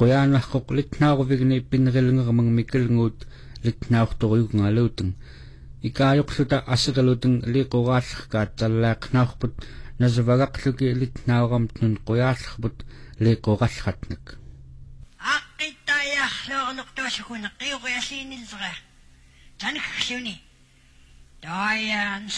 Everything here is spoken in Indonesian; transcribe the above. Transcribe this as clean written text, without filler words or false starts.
qoyaanarqoq litnaaruvikni pinnerilngeramang mikkelnguut litnaurtoriugngaluuteng ikaajoqluta asseqaluteng liiqoraallерkaat tallaaqnaarput nasavagaqluki litnaaramtnun qoyaallerput liiqorallratnak aqqittajjarluornertuasukuna qiuqiasiinilsera tanikksuni toyan